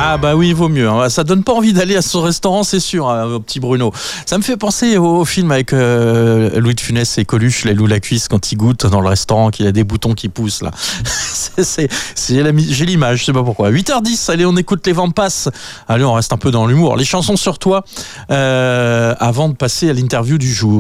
Ah bah oui, il vaut mieux. Ça donne pas envie d'aller à ce restaurant, c'est sûr, au petit Bruno. Ça me fait penser au film avec Louis de Funès et Coluche, les loups la cuisse, quand il goûte dans le restaurant, qu'il y a des boutons qui poussent là. J'ai l'image, je sais pas pourquoi. 8h10, allez, on écoute les vents passent. Allez, on reste un peu dans l'humour. Les chansons sur toi avant de passer à l'interview du jour.